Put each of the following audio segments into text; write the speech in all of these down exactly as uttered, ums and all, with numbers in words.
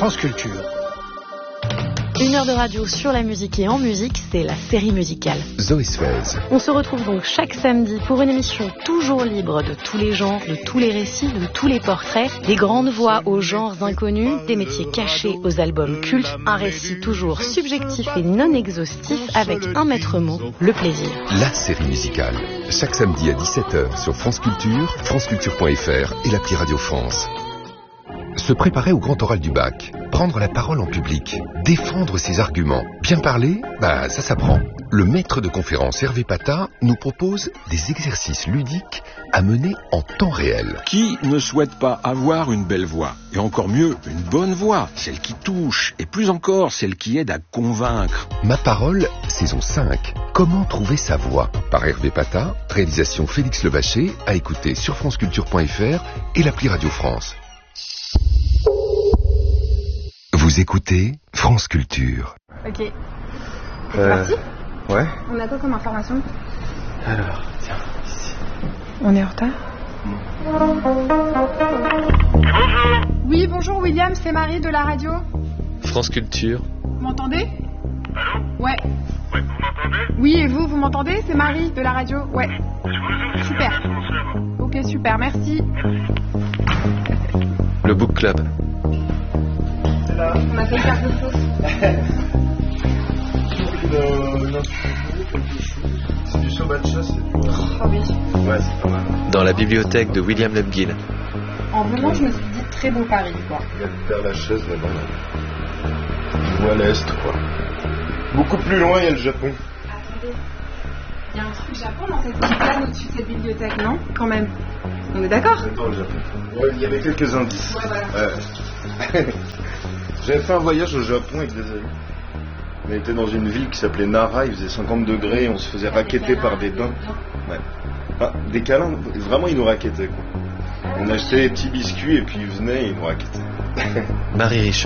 France Culture. Une heure de radio sur la musique et en musique, c'est la série musicale. Zoé Suez. On se retrouve donc chaque samedi pour une émission toujours libre de tous les genres, de tous les récits, de tous les portraits, des grandes voix aux genres inconnus, des métiers cachés aux albums cultes, un récit toujours subjectif et non exhaustif avec un maître mot, le plaisir. La série musicale. Chaque samedi à dix-sept heures sur France Culture, franceculture point f r et l'appli Radio France. Se préparer au grand oral du bac, prendre la parole en public, défendre ses arguments, bien parler, bah ça s'apprend. Le maître de conférence Hervé Pata nous propose des exercices ludiques à mener en temps réel. Qui ne souhaite pas avoir une belle voix? Et encore mieux, une bonne voix, celle qui touche, et plus encore, celle qui aide à convaincre. Ma parole, saison cinq. Comment trouver sa voix? Par Hervé Pata, réalisation Félix Levaché, à écouter sur franceculture point f r et l'appli Radio France. Vous écoutez France Culture. Ok. Et c'est Euh, parti? Ouais. On a quoi comme information? Alors, tiens, ici. On est en retard? Oui, bonjour William, c'est Marie de la radio. France Culture. Vous m'entendez? Ouais. Ouais, vous m'entendez? Oui, et vous, vous m'entendez? C'est Marie de la radio. Ouais. Je vous ai Super. Ok, super, merci. Le Book Club. On a fait quelque chose. C'est du Sobatcha, c'est du... Oh oui. Ouais, c'est pas mal. Dans la bibliothèque de William Lebguil. En venant, je me suis dit très beau Paris, quoi. Il y a le Père Lachaise là-bas. Là. Je vois l'Est, quoi. Beaucoup plus loin, il y a le Japon. Attendez. Il y a un truc Japon dans cette bibliothèque, au-dessus de cette bibliothèque, non? Quand même. On est d'accord? Dans le Japon. Ouais, il y avait quelques indices. Ouais, voilà. Ouais. J'avais fait un voyage au Japon avec des amis. On était dans une ville qui s'appelait Nara, il faisait cinquante degrés et on se faisait racketter par des bains. Ouais. Ah, des câlins, vraiment ils nous rackettaient quoi. On achetait des petits biscuits et puis ils venaient et ils nous rackettaient. Marie Richeux.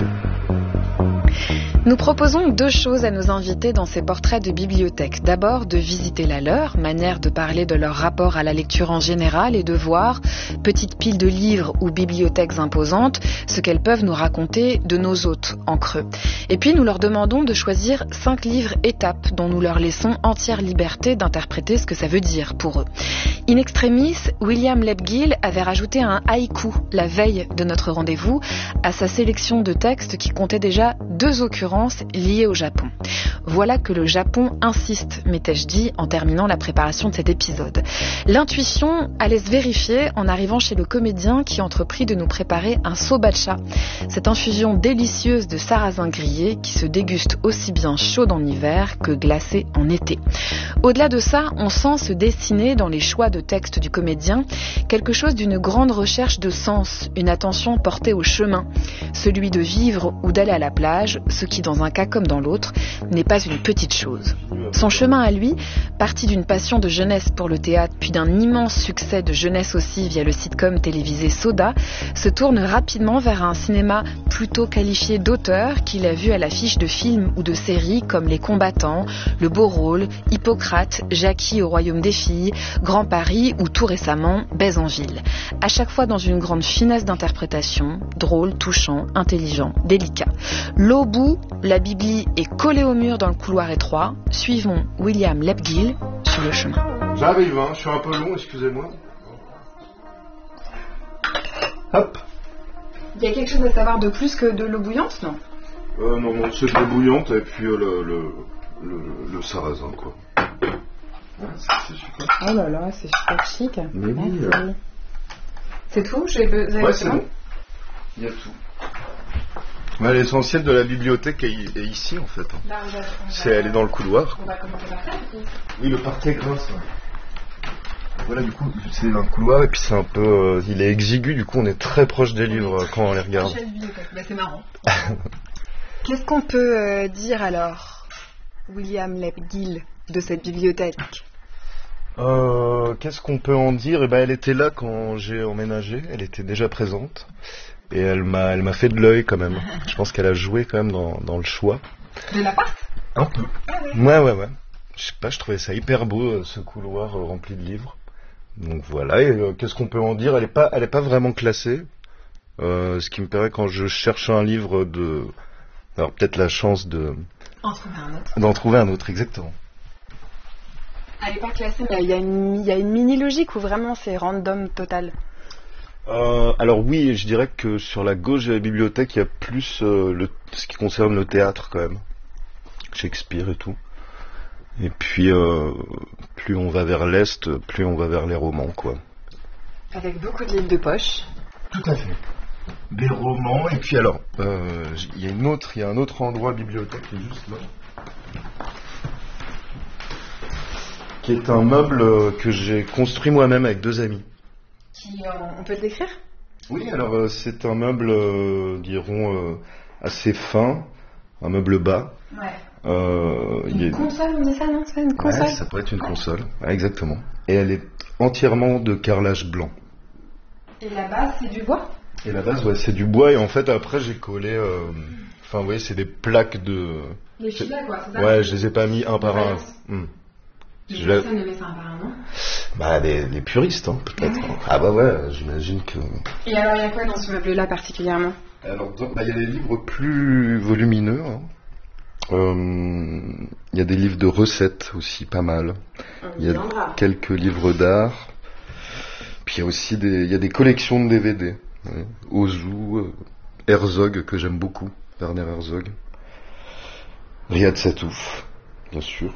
Nous proposons deux choses à nos invités dans ces portraits de bibliothèque. D'abord, de visiter la leur, manière de parler de leur rapport à la lecture en général et de voir, petites piles de livres ou bibliothèques imposantes, ce qu'elles peuvent nous raconter de nos hôtes en creux. Et puis, nous leur demandons de choisir cinq livres étapes dont nous leur laissons entière liberté d'interpréter ce que ça veut dire pour eux. In extremis, William Lebguil avait rajouté un haïku la veille de notre rendez-vous à sa sélection de textes qui comptait déjà deux occurrences liées au Japon. Voilà que le Japon insiste, m'étais-je dit en terminant la préparation de cet épisode. L'intuition allait se vérifier en arrivant chez le comédien qui entreprit de nous préparer un sobatcha, cette infusion délicieuse de sarrasin grillé qui se déguste aussi bien chaude en hiver que glacée en été. Au-delà de ça, on sent se dessiner dans les choix de texte du comédien quelque chose d'une grande recherche de sens, une attention portée au chemin, celui de vivre ou d'aller à la plage, ce qui dans un cas comme dans l'autre n'est pas une petite chose. Son chemin à lui, parti d'une passion de jeunesse pour le théâtre puis d'un immense succès de jeunesse aussi via le sitcom télévisé Soda, se tourne rapidement vers un cinéma plutôt qualifié d'auteur qu'il a vu à l'affiche de films ou de séries comme Les Combattants, Le Beau Rôle, Hippocrate, Jackie au Royaume des Filles, Grand Paris ou tout récemment Baise en ville. À chaque fois dans une grande finesse d'interprétation, drôle, touchant, intelligent, délicat. L'au-bout, la Bibli est collée au mur dans le couloir étroit. Suivons William Lebguil sur le chemin. J'arrive, hein, je suis un peu long, excusez-moi. Hop. Il y a quelque chose à savoir de plus que de l'eau bouillante, non? Euh, non, non, c'est de l'eau bouillante et puis euh, le, le, le, le sarrasin, quoi. Ouais, c'est, c'est super. Oh là là, c'est super chic. Mais oui, Ah, euh... c'est tout? J'ai besoin Ouais, c'est bon. Il y a tout. Ouais, l'essentiel de la bibliothèque est, est ici, en fait. Hein. Là, on va, on C'est va, elle est dans le couloir. On va commencer par ça. Oui, le parquet grince. Ouais. Voilà, du coup, c'est un couloir et puis c'est un peu... Euh, il est exigu, du coup, on est très proche des livres euh, quand on les regarde. Bah, c'est marrant. Qu'est-ce qu'on peut euh, dire alors, William Lebguil, de cette bibliothèque? Euh, qu'est-ce qu'on peut en dire? Eh ben, elle était là quand j'ai emménagé, elle était déjà présente. Et elle m'a, elle m'a fait de l'œil quand même. Je pense qu'elle a joué quand même dans, dans le choix. De l'appart? Un peu. Ah ouais. Ouais, ouais, ouais. Je sais pas, je trouvais ça hyper beau, ce couloir euh, rempli de livres. Donc voilà, et euh, qu'est-ce qu'on peut en dire? Elle est pas, elle est pas vraiment classée. Euh, ce qui me permet, quand je cherche un livre, de... Alors, peut-être la chance de... En trouver un autre. D'en trouver un autre, exactement. À l'époque classée, il y a une, il y a une mini-logique ou vraiment c'est random total? Euh, alors oui, je dirais que sur la gauche de la bibliothèque, il y a plus euh, le, ce qui concerne le théâtre quand même. Shakespeare et tout. Et puis, euh, plus on va vers l'Est, plus on va vers les romans, quoi. Avec beaucoup de livres de poche. Tout à fait. Des romans, et puis alors, euh, il y a une autre, il y a un autre endroit bibliothèque qui est juste là. Qui est un meuble euh, que j'ai construit moi-même avec deux amis. Qui, euh, on peut le décrire? Oui, alors euh, c'est un meuble, euh, dirons, euh, assez fin, un meuble bas. Ouais. Euh, Une il est... console, on dit ça, non? C'est une console? Ouais, ça pourrait être une console, ouais, exactement. Et elle est entièrement de carrelage blanc. Et la base, c'est du bois? Et la base, ouais, c'est du bois, et en fait, après, j'ai collé... euh, Enfin, vous voyez, c'est des plaques de... Les filets, quoi, c'est ça? Ouais, je les ai pas mis un par un. Hmm. Mais Je personne l'ai- ne met ça un par un, non? Bah, les, les puristes, hein, peut-être. Ah bah ouais, j'imagine que... Et alors, il y a quoi dans ce meuble-là particulièrement? Alors, donc, bah, il y a des livres plus volumineux. Hein. Euh, Il y a des livres de recettes aussi, pas mal. Il y a quelques livres d'art. Puis il y a aussi des, il y a des collections de D V D. Ouais. Ozu, euh, Herzog, que j'aime beaucoup. Werner Herzog. Riyad Satouf, bien sûr.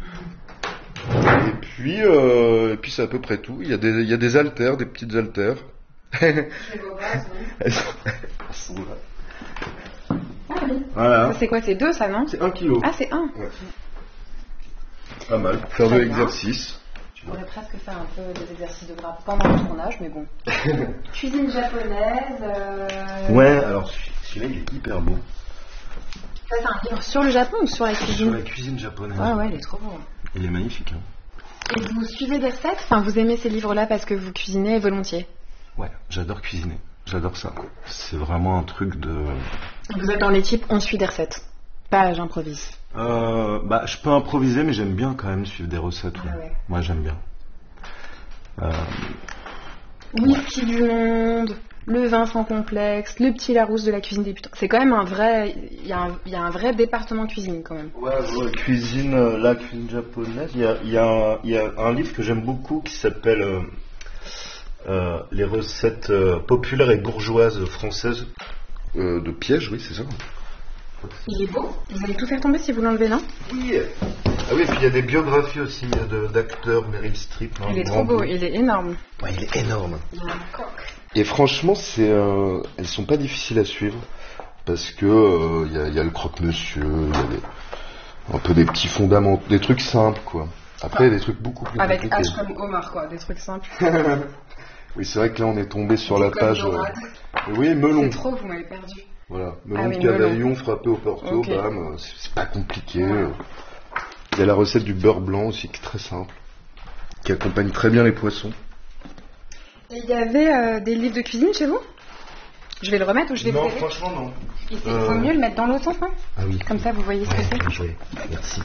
Et puis, euh, et puis c'est à peu près tout. Il y a des, il y a des haltères, des petites haltères. Elles sont- elles sont là. Ah oui. Voilà. Ça, c'est quoi? C'est deux, ça, non? C'est un kilo. Ah, c'est un. Ouais. Pas mal. Faire de Très bien. l'exercice. Je pourrais presque faire un peu des exercices de bras pendant le tournage, mais bon. Cuisine japonaise. Euh... Ouais, alors celui-là il est hyper beau. Ça, c'est un livre sur le Japon ou sur la Sur cuisine? la cuisine japonaise. Ouais, ouais, il est trop beau. Il est magnifique. Hein. Et vous suivez des recettes? Enfin, vous aimez ces livres-là parce que vous cuisinez volontiers? Ouais, j'adore cuisiner. J'adore ça. C'est vraiment un truc de... Vous êtes dans l'équipe, on suit des recettes. Pas j'improvise. Euh, bah, je peux improviser, mais j'aime bien quand même suivre des recettes. Ouais. Ah ouais. Moi, j'aime bien. Euh, Whisky du monde, le vin sans complexe, le petit Larousse de la cuisine débutant. C'est quand même un vrai... Il y, a un- il y a un vrai département cuisine quand même. Ouais, ouais, cuisine, euh, la cuisine japonaise. Il y a, il y a un, il y a un livre que j'aime beaucoup qui s'appelle euh, euh, Les recettes euh, populaires et bourgeoises françaises euh, de piège, oui, c'est ça. Il est beau. Vous allez tout faire tomber si vous l'enlevez, non? Oui. Ah oui, et puis il y a des biographies aussi il y a de- d'acteurs, Meryl Streep. hein, Il est grand trop beau, beau. il est énorme. Ouais, il est énorme. Il y a un coq. Et franchement, c'est, euh, elles sont pas difficiles à suivre parce que euh, il y, a, il y a le croque-monsieur, il y a des, un peu des petits fondamentaux, des trucs simples quoi. Après, il y a des trucs beaucoup plus Avec compliqués. H comme Omar, quoi, des trucs simples. Oui, c'est vrai que là, on est tombé sur la Comme page. dorade. euh, Oui, melon. C'est trop, vous m'avez perdu. Voilà, melon Ah oui, de cavaillon melon. frappé au porto, Ok. bam. euh, C'est c'est pas compliqué. Ouais. euh. Il y a la recette du beurre blanc aussi qui est très simple, qui accompagne très bien les poissons. Et il y avait euh, des livres de cuisine chez vous? Je vais le remettre ou je vais Non, le serrer? franchement non. Il faut Euh, mieux le mettre dans l'autre sens, non? Ah oui. Comme ça, vous voyez ce que Ouais, c'est. bien joué. Merci.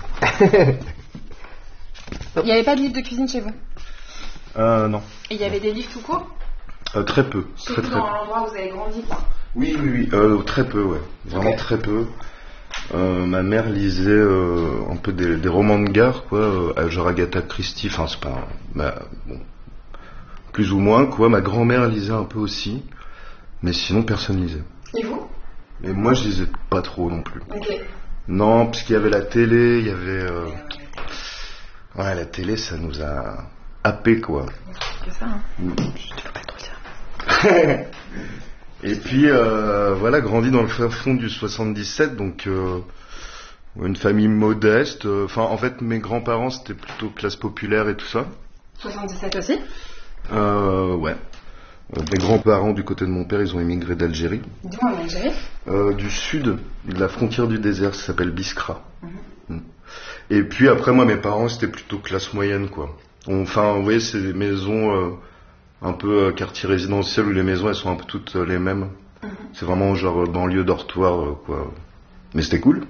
Il n'y avait pas de livre de cuisine chez vous? Euh, non. Et il y avait des livres tout court? Euh, très peu. Très Surtout très dans peu. l'endroit où vous avez grandi, quoi. Oui, oui, oui. Euh, très peu, ouais. Vraiment Ok. très peu. Euh, ma mère lisait euh, un peu des, des romans de gare, quoi. Euh, genre Agatha Christie. Enfin, c'est pas. un- bah, bon, plus ou moins, quoi. Ma grand-mère lisait un peu aussi. Mais sinon, personne lisait. Et vous? Et moi, je lisais pas trop non plus. Ok. Non, parce qu'il y avait la télé, il y avait. euh, Ouais, la télé, ça nous a happé, quoi. C'est ça, hein. Mm. Tu peux pas trop dire. Et puis euh, voilà, grandi dans le fin fond du soixante-dix-sept, donc euh, une famille modeste. Enfin, en fait, mes grands-parents c'était plutôt classe populaire et tout ça. soixante-dix-sept aussi? Euh, ouais. Euh, mes grands-parents du côté de mon père, ils ont émigré d'Algérie, Dis-moi, en Algérie? euh, du sud, de la frontière du désert, ça s'appelle Biskra. Mm. Et puis après, moi, mes parents c'était plutôt classe moyenne, quoi. Enfin, vous voyez, c'est des maisons. Euh, un peu euh, quartier résidentiel où les maisons elles sont un peu toutes euh, les mêmes. Mm-hmm. C'est vraiment genre euh, banlieue dortoir euh, quoi. Mais c'était cool.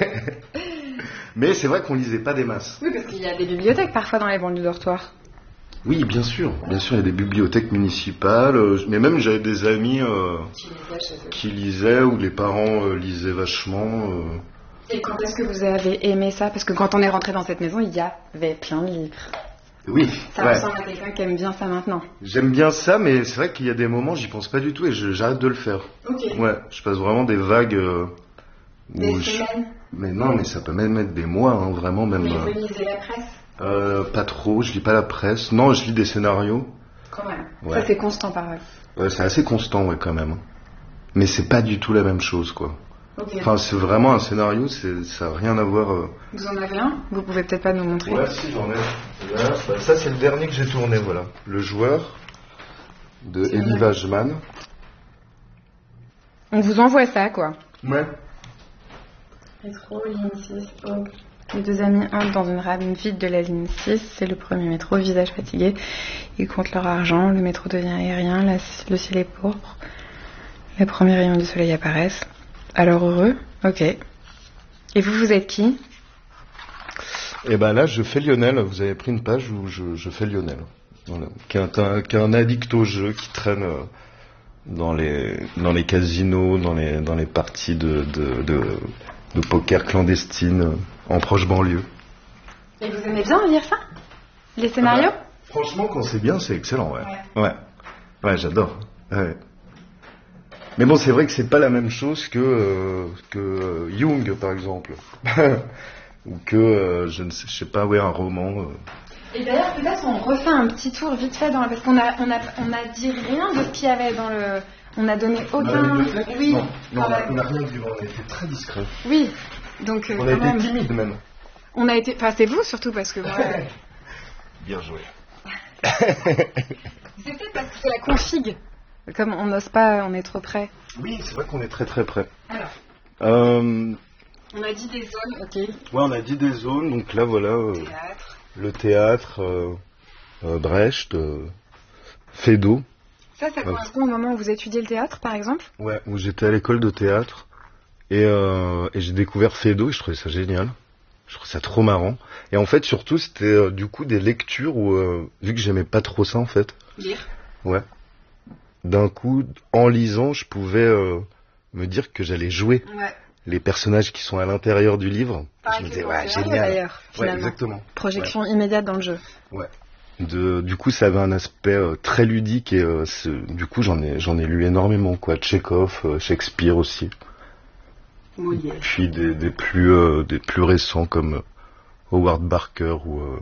Mais c'est vrai qu'on lisait pas des masses. Oui, parce qu'il y a des bibliothèques parfois dans les banlieues dortoirs. Oui, bien sûr. Bien sûr, il y a des bibliothèques municipales. euh, Mais même, j'avais des amis euh, Qui lisaient chez eux. qui lisaient, ou les parents euh, lisaient vachement. euh. Et quand est-ce que vous avez aimé ça? Parce que quand on est rentré dans cette maison, il y avait plein de livres. Oui, Ça ouais. ressemble à quelqu'un qui aime bien ça maintenant. J'aime bien ça, mais c'est vrai qu'il y a des moments, j'y pense pas du tout et je- j'arrête de le faire. Ok. Ouais, je passe vraiment des vagues. euh, où Des je- semaines. Mais non, mais ça peut même être des mois, hein, vraiment, même. Mais euh, vous lisez la presse euh, pas trop, je lis pas la presse. Non, je lis des scénarios. quand même. Ouais. Ça c'est constant pareil. Ouais, c'est assez constant, ouais, quand même. Mais c'est pas du tout la même chose, quoi. Ok. Enfin, c'est vraiment un scénario, c'est, ça n'a rien à voir. euh. Vous en avez un? Vous pouvez peut-être pas nous montrer. Ouais, si, j'en ai. Là, bah, ça, c'est le dernier que j'ai tourné, voilà. Le joueur de C'est Elie vrai. Wajman. On vous envoie ça quoi. Ouais. Métro, ligne six, oh. Les deux amis entrent dans une rame vide de la ligne six. C'est le premier métro, visage fatigué. Ils comptent leur argent. Le métro devient aérien. La- le ciel est pourpre. Les premiers rayons du soleil apparaissent. Alors heureux? Ok. Et vous, vous êtes qui? Et ben là, je fais Lionel. Vous avez pris une page où je, je fais Lionel. Voilà. Qui est un, qui est un addict au jeu, qui traîne euh, dans les, dans les casinos, dans les, dans les parties de, de, de, de poker clandestines euh, en proche banlieue. Et vous aimez bien lire ça? Les scénarios? Franchement, quand c'est bien, c'est excellent, ouais. Ouais, ouais, j'adore. Ouais. Mais bon, c'est vrai que c'est pas la même chose que, euh, que euh, Jung, par exemple. Ou que, euh, je ne sais, je sais pas, ouais, un roman. euh. Et d'ailleurs, peut-être on refait un petit tour vite fait dans la... Parce qu'on a, on a, on a dit rien de ce qu'il y avait dans le... On a donné aucun... Oui, Non, non, on Ah, a- on n'a rien dit, on a été très discret. oui. Donc, euh, On a quand été même. timide même. On a été... Enfin, c'est vous surtout parce que... moi, euh, Bien joué. c'est peut-être parce que c'est la config. Comme on n'ose pas, on est trop près. Oui, c'est vrai qu'on est très très près. Alors, Euh, on a dit des zones, ok. ouais, on a dit des zones, donc là voilà, euh, Théâtre. le théâtre, euh, euh, Brecht, euh, Feydeau. Ça, ça correspond au moment où vous étudiez le théâtre, par exemple? Ouais, où j'étais à l'école de théâtre et, euh, et j'ai découvert Feydeau et je trouvais ça génial. Je trouvais ça trop marrant. Et en fait, surtout, c'était euh, du coup des lectures où, euh, vu que j'aimais pas trop ça en fait, Lire. ouais, d'un coup, en lisant, je pouvais euh, me dire que j'allais jouer Ouais. les personnages qui sont à l'intérieur du livre. Pareil je me que disais, dans ouais, le scénario, génial. d'ailleurs, Ouais, finalement. exactement. Projection immédiate dans le jeu. Ouais. De, du coup, ça avait un aspect euh, très ludique et euh, c'est- du coup, j'en ai, j'en ai lu énormément, quoi. Tchekhov, euh, Shakespeare aussi. Molière. Puis des, des plus, euh, des plus récents comme euh, Howard Barker ou euh,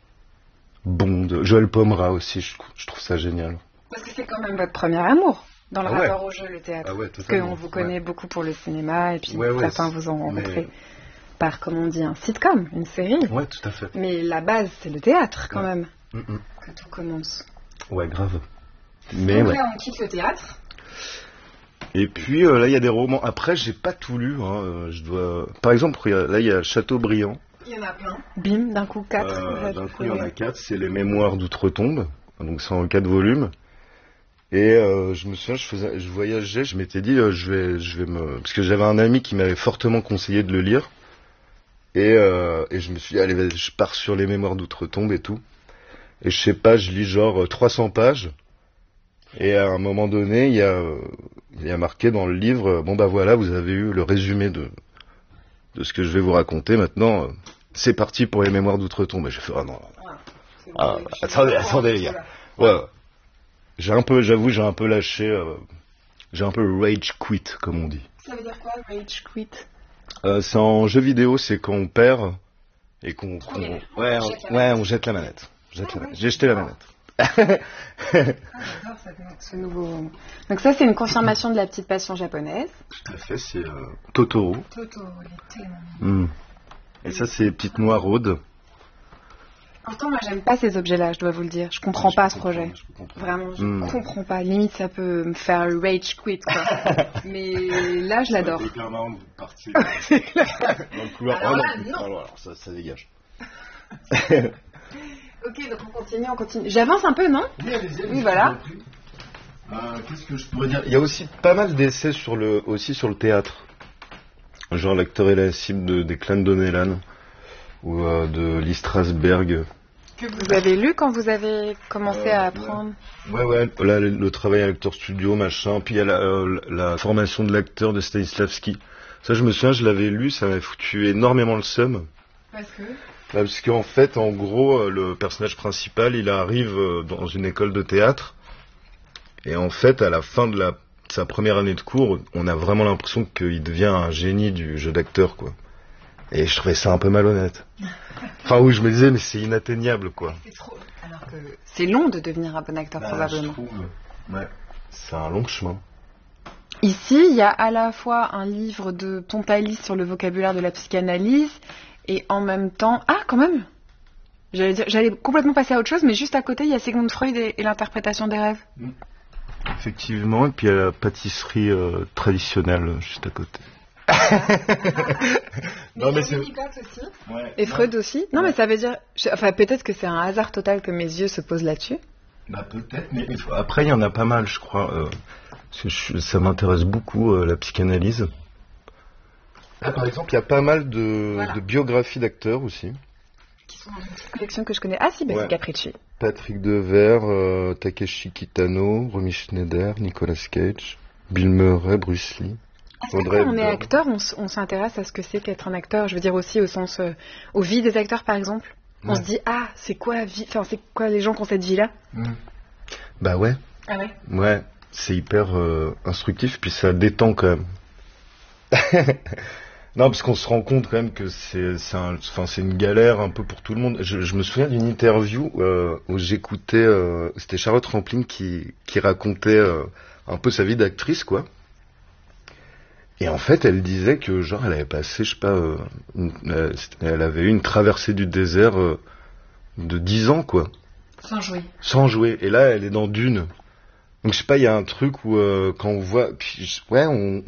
Bond, Joël Pomera aussi. Je, je trouve ça génial. Parce que c'est quand même votre premier amour dans le Ah ouais. rapport au jeu, le théâtre. Ah ouais, Parce totalement. qu'on vous connaît Ouais. beaucoup pour le cinéma et puis Ouais, ouais, certains c'est- vous ont rencontré mais- par, comme on dit, un sitcom, une série. Ouais, tout à fait. Mais la base, c'est le théâtre quand Ouais. même, Mm, mm. que tout commence. Ouais, grave. Mais Donc ouais. là, on quitte le théâtre. Et puis euh, là, il y a des romans. Après, j'ai pas tout lu. Hein. euh, Je dois. Par exemple, il y a- là, il y a Chateaubriand. Il y en a plein. Bim, d'un coup, quatre. Euh, D'un coup, il y en a quatre. C'est les Mémoires d'outre-tombe. Donc, c'est en quatre volumes. Et euh, je me souviens, je faisais, je voyageais, je m'étais dit, euh, je vais, je vais me, parce que j'avais un ami qui m'avait fortement conseillé de le lire. Et, euh, et je me suis dit, allez, vas-y, je pars sur les Mémoires d'outre-tombe et tout. Et je sais pas, je lis genre euh, trois cents pages. Et à un moment donné, il y a, euh, il y a marqué dans le livre, euh, bon bah voilà, vous avez eu le résumé de, de ce que je vais vous raconter. Maintenant, euh, c'est parti pour les Mémoires d'outre-tombe. Et j'ai fait, ah non, ah, attendez, attendez les gars. Ouais, ouais. J'ai un peu, j'avoue, j'ai un peu lâché, euh, j'ai un peu rage quit, comme on dit. Ça veut dire quoi, rage quit? Euh, c'est en jeu vidéo, c'est quand on perd et qu'on, qu'on- Ok. ouais, On on, jette la ouais, on jette la manette. On jette la manette. J'ai jeté la manette. J'adore cette- ce nouveau. Donc ça, c'est une confirmation de la petite passion japonaise. Tout à fait, c'est euh, Totoro. Toto, il est tellement. Mm. Et ça, c'est Petite Noiraude. Pourtant, moi, j'aime pas ces objets-là, je dois vous le dire. Je comprends Je pas peux ce comprendre, projet. je peux comprendre. Vraiment, je Mm. comprends pas. Limite, ça peut me faire rage quit, quoi. Mais là, je l'adore. C'est hyper marrant de partir C'est clair. dans le couloir. Alors Ah là, non, non. alors, alors, ça, ça dégage. Ok, donc on continue, on continue. J'avance un peu, non? Oui, allez-y, Oui, voilà. Euh, Qu'est-ce que je pourrais dire? Il y a aussi pas mal d'essais sur le, aussi sur le théâtre. Genre L'acteur et la cible de, des Clans Donnellan ou euh, de Lee Strasberg. Que vous avez lu quand vous avez commencé euh, à apprendre. Ouais, ouais, là, le, le travail à l'acteur studio, machin, puis il y a la, euh, la formation de l'acteur de Stanislavski. Ça, je me souviens, je l'avais lu, ça m'a foutu énormément le seum. Parce que Bah, parce qu'en fait, en gros, le personnage principal, il arrive dans une école de théâtre. Et en fait, à la fin de, la, de sa première année de cours, on a vraiment l'impression qu'il devient un génie du jeu d'acteur, quoi. Et je trouvais ça un peu malhonnête. Enfin, oui, je me disais, mais c'est inatteignable, quoi. c'est trop. Alors que c'est long de devenir un bon acteur, Bah, probablement. je trouve, ouais, c'est un long chemin. Ici, il y a à la fois un livre de Pontalis sur le vocabulaire de la psychanalyse et en même temps... Ah, quand même J'allais dire, j'allais complètement passer à autre chose, mais juste à côté, il y a Sigmund Freud et, et l'interprétation des rêves. Effectivement, et puis il y a la pâtisserie euh, traditionnelle euh, juste à côté. Non, mais c'est... aussi. Ouais. Et Freud aussi. Non, Ouais. mais ça veut dire... je- Enfin, peut-être que c'est un hasard total que mes yeux se posent là-dessus. Bah peut-être, mais il faut- après il y en a pas mal, je crois. Euh, parce que je- ça m'intéresse beaucoup, euh, la psychanalyse. Là, par exemple, il y a pas mal de, Voilà. de biographies d'acteurs aussi. Qui sont dans une petite collection que je connais. Ah si, bah, Ouais. c'est Capricci. Patrick Devers, euh, Takeshi Kitano, Romy Schneider, Nicolas Cage, Bill Murray, Bruce Lee. Est-ce que Audrey quand on est Hepburn. acteur, on, s- on s'intéresse à ce que c'est qu'être un acteur? Je veux dire aussi au sens... euh, aux vies des acteurs, par exemple. On Ouais. se dit, ah, c'est quoi la vie... Enfin, c'est quoi les gens qui ont cette vie-là? Bah ouais, Ah ouais. ouais, c'est hyper euh, instructif, puis ça détend quand même. Non, parce qu'on se rend compte quand même que c'est c'est un, enfin, c'est une galère un peu pour tout le monde. Je, je me souviens d'une interview euh, où j'écoutais, euh, c'était Charlotte Rampling qui, qui racontait euh, un peu sa vie d'actrice, quoi. Et en fait, elle disait que genre elle avait passé, je sais pas, euh, une- euh, elle avait eu une traversée du désert euh, de dix ans, quoi, Sans jouer. sans jouer. Et là, elle est dans Dune. Donc je sais pas, il y a un truc où euh, quand on voit, puis, je- ouais, on,